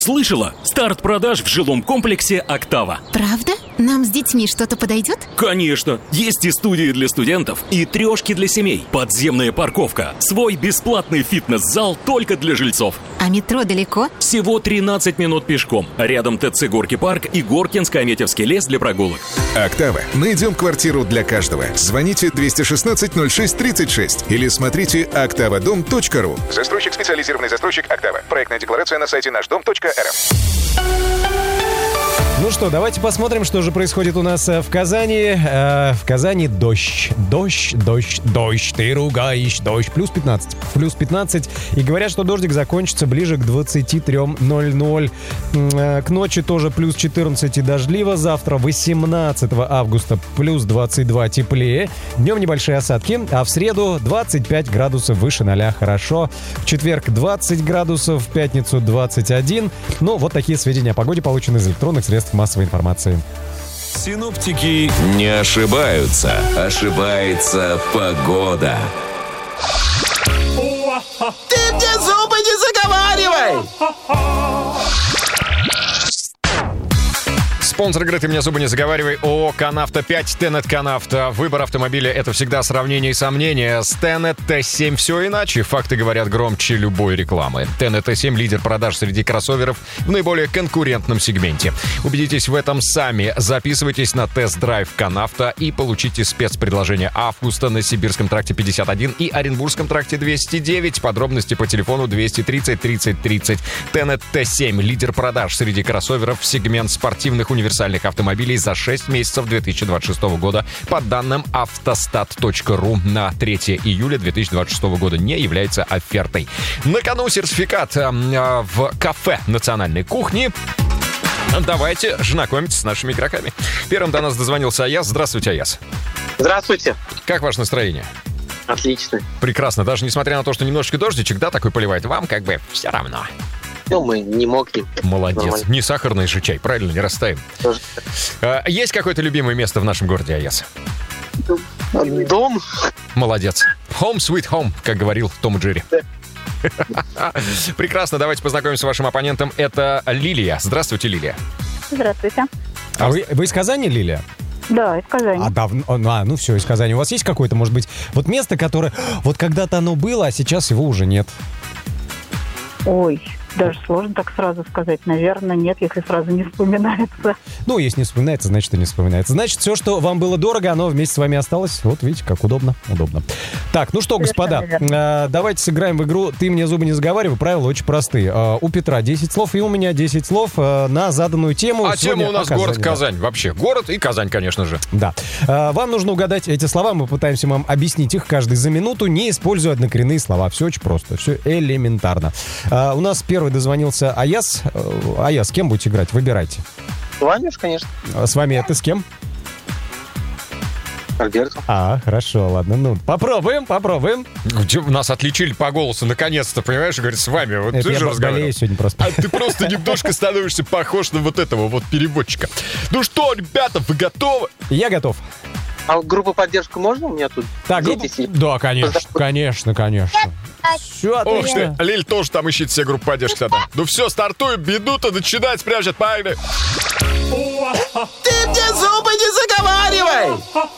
Слышала? Старт продаж в жилом комплексе «Октава». Правда? Нам с детьми что-то подойдет? Конечно! Есть и студии для студентов, и трешки для семей, подземная парковка, свой бесплатный фитнес-зал только для жильцов. А метро далеко? Всего 13 минут пешком. Рядом ТЦ «Горки парк» и Горкинско-Аметьевский лес для прогулок. «Октава». Найдем квартиру для каждого. Звоните 216-06-36 или смотрите oktavadom.ru. Застройщик, специализированный застройщик «Октава». Проектная декларация на сайте нашдом.рф. Ну что, давайте посмотрим, что же происходит у нас в Казани. В Казани дождь. Дождь. Ты ругаешь. Дождь. Плюс 15. Плюс 15. И говорят, что дождик закончится ближе к 23:00. К ночи тоже плюс 14 и дождливо. Завтра, 18 августа, плюс 22 теплее. Днем небольшие осадки. А в среду 25 градусов выше 0. Хорошо. В четверг 20 градусов. В пятницу 21. Ну, вот такие сведения о погоде получены из электронных средств массовой информации. Синоптики не ошибаются. Ошибается погода. Ты мне зубы не заговаривай! Спонсор игры «Ты мне зубы не заговаривай» ООО «Канавто 5», Тенет Канавто. Выбор автомобиля — это всегда сравнение и сомнения. С Тенет Т7 все иначе. Факты говорят громче любой рекламы. Тенет Т7 — лидер продаж среди кроссоверов в наиболее конкурентном сегменте. Убедитесь в этом сами. Записывайтесь на тест-драйв Канавто и получите спецпредложение августа на Сибирском тракте 51 и Оренбургском тракте 209. Подробности по телефону 230 30 30. Тенет Т7 — лидер продаж среди кроссоверов в сегмент спортивных универсальных автомобилей за 6 месяцев 2026 года по данным автостат.ру на 3 июля 2026 года не является офертой. На кону сертификат в кафе национальной кухни. Давайте знакомиться с нашими игроками. Первым до нас дозвонился Аяс. Здравствуйте, Аяс. Здравствуйте. Как ваше настроение? Отлично. Прекрасно. Даже несмотря на то, что немножечко дождичек, да, такой поливает, вам как бы все равно. Ну, мы не мокнем. Молодец. Нормально. Не сахарный же чай, правильно, не растаем. Есть какое-то любимое место в нашем городе, Аяс? Дом. Молодец. Home sweet home, как говорил Том и Джерри. Прекрасно, давайте познакомимся с вашим оппонентом. Это Лилия. Здравствуйте, Лилия. Здравствуйте. А вы из Казани, Лилия? Да, из Казани. Ну все, из Казани. У вас есть какое-то, может быть, вот место, которое вот когда-то оно было, а сейчас его уже нет? Ой, даже сложно так сразу сказать. Наверное, нет, если сразу не вспоминается. Ну, если не вспоминается, значит и не вспоминается. Значит, все, что вам было дорого, оно вместе с вами осталось. Вот видите, как удобно. Удобно. Так, ну что, господа, давайте сыграем в игру «Ты мне зубы не заговаривай». Правила очень простые. У Петра 10 слов, и у меня 10 слов на заданную тему. А тема у нас город Казань. Вообще, город и Казань, конечно же. Да. Вам нужно угадать эти слова. Мы пытаемся вам объяснить их каждый за минуту, не используя однокоренные слова. Все очень просто, все элементарно. У нас первый дозвонился Аяс. Аяс, с кем будете играть? Выбирайте. С вами, конечно. С вами это с кем? Альберту. Хорошо, ладно. Ну, попробуем. Нас отличили по голосу, наконец-то, понимаешь? Говорит, с вами. Вот это ты же я болею сегодня просто. А ты просто немножко становишься похож на вот этого вот переводчика. Ну что, ребята, вы готовы? Я готов. А группу поддержку можно у меня тут? Так, да, конечно. Все Ох отлично. ты, Лиль тоже там ищет себе группу поддержки тогда. Ну все, стартуем, минута начинается, прямо сейчас, погнали. Ты мне зубы не заговаривай!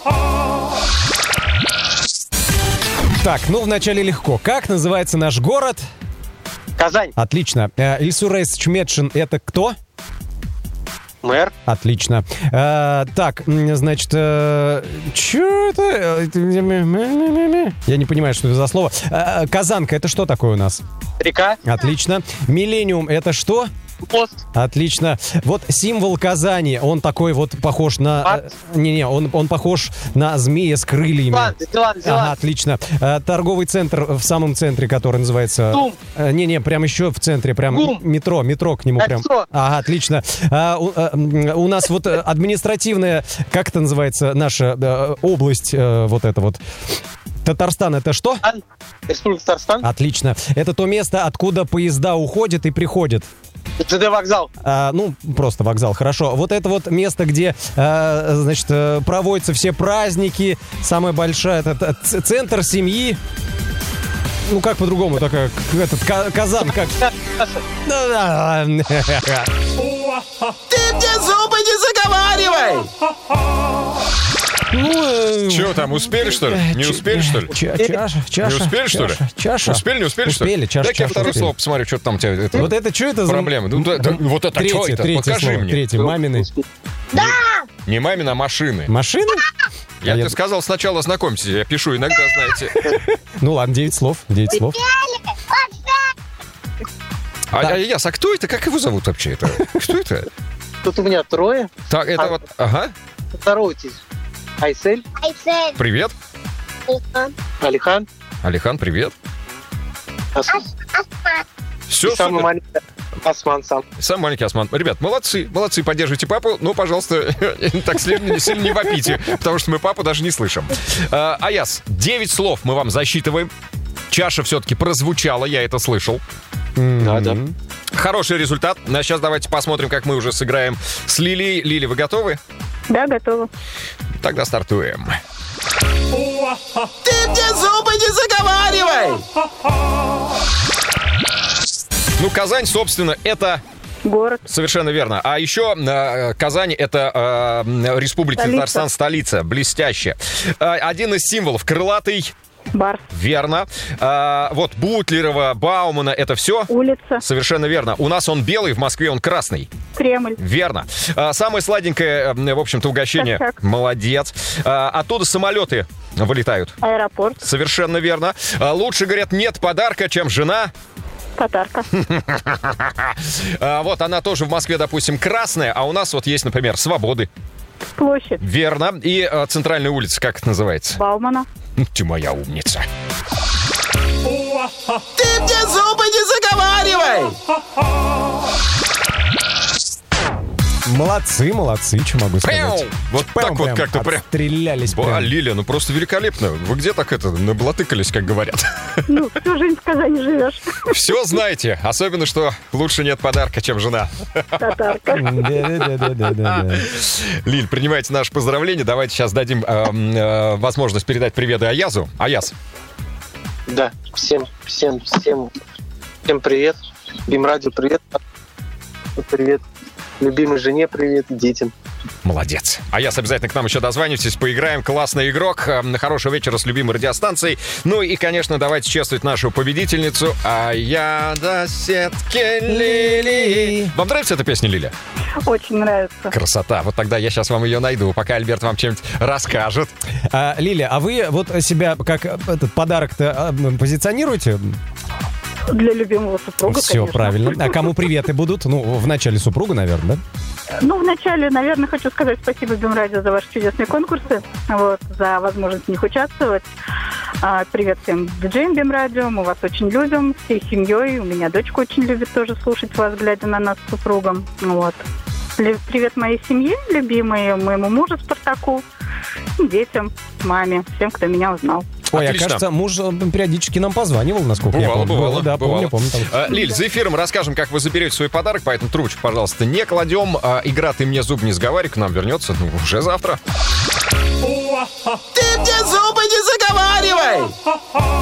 Так, ну вначале легко. Как называется наш город? Казань. Отлично. Ильсурейс Чметшин — это кто? Мэр. Отлично. Так, значит, что это? Я не понимаю, что это за слово. Казанка — это что такое у нас? Река. Отлично. Миллениум — это что? Мост. Отлично. Вот символ Казани, он такой вот похож на... он похож на змея с крыльями. Зеланд. Ага, отлично. Торговый центр в самом центре, который называется... Тум. Прям еще в центре, прям Гум. метро к нему прям. Ага, отлично. У нас вот административная, как это называется, наша область, вот это вот. Татарстан — это что? Республика Татарстан. Отлично. Это то место, откуда поезда уходят и приходят. ЖД вокзал. Просто вокзал, хорошо. Вот это вот место, где, проводятся все праздники. Самое большое, это центр семьи. Ну, как по-другому, такая, казан, как... Ты мне зубы не заговаривай! Чего там, успели, что ли? Не успели, что ли? Чаша. Не успели, что ли? Чаша. Успели, не успели, что ли? Успели, чаша. Дай-ка я второе слово посмотрю, что там у тебя. Вот это что это за... Проблемы. Вот это что это? Покажи мне. Третье, мамины. Не мамина, а машины. Машины? Я тебе сказал сначала знакомьтесь, я пишу иногда, знаете. Ну ладно, 9 слов. А кто это? Как его зовут вообще? Кто это? Тут у меня трое. Так, это вот, ага. Здоровайтесь. Айсель. Привет. Алихан. Алихан, привет. Все, Самый маленький Осман сам. Самый маленький Осман. Ребят, молодцы, поддержите папу. Ну, пожалуйста, так сильно не вопите, потому что мы папу даже не слышим. Аяс, 9 слов мы вам засчитываем. Чаша все-таки прозвучала, я это слышал. Да. Хороший результат. А сейчас давайте посмотрим, как мы уже сыграем с Лилией. Лили, вы готовы? Да, готова. Тогда стартуем. Ты мне зубы не заговаривай! Ну, Казань, собственно, это... Город. Совершенно верно. А еще Казань — это Республика Татарстан, столица. Блестяще. Один из символов — крылатый... Барс. Верно. Вот Бутлерова, Баумана — это все? Улица. Совершенно верно. У нас он белый, в Москве он красный. Кремль. Верно. Самое сладенькое, в общем-то, угощение. Так. Молодец. Оттуда самолеты вылетают. Аэропорт. Совершенно верно. Лучше, говорят, нет подарка, чем жена. Татарка. Вот она тоже в Москве, допустим, красная, а у нас вот есть, например, Свободы. Площадь. Верно. И центральная улица, как это называется? Баумана. Ты моя умница. Ты мне зубы не заговаривай! Молодцы, что могу сказать. Вот так вот как-то прям. Стрелялись прям. Лиля, ну просто великолепно. Вы где так наблатыкались, как говорят? Ну, всю жизнь в Казани живешь. Все знаете. Особенно, что лучше нет подарка, чем жена. Татарка. Да. Лиль, принимайте наше поздравление. Давайте сейчас дадим возможность передать приветы Аязу. Аяз. Да, всем привет. Бимрадио, привет. Привет. Любимой жене привет, детям. Молодец. Аяз, обязательно к нам еще дозвонитесь, поиграем. Классный игрок. Хорошего вечера с любимой радиостанцией. Ну и, конечно, давайте чествовать нашу победительницу. Аяда сетки Лили. Вам нравится эта песня, Лиля? Очень нравится. Красота. Вот тогда я сейчас вам ее найду, пока Альберт вам чем-нибудь расскажет. Лиля, а вы вот себя как этот подарок-то позиционируете? Для любимого супруга, Все конечно. правильно. А кому приветы будут? Ну, в начале супруга, наверное, да? Ну, вначале, наверное, хочу сказать спасибо Бимрадио за ваши чудесные конкурсы, за возможность в них участвовать. Привет всем диджеям Бимрадио, мы вас очень любим, всей семьей. У меня дочка очень любит тоже слушать вас, глядя на нас с супругом. Привет моей семье, любимой, моему мужу Спартаку, детям, маме, всем, кто меня узнал. Ой, кажется, муж периодически нам позванивал, насколько я помню. Бывало. Да, помню. Лиль, за эфиром расскажем, как вы заберете свой подарок, поэтому трубочку, пожалуйста, не кладем. Игра «Ты мне зуб не сговаривай» к нам вернется уже завтра. Ты мне зубы не заговаривай!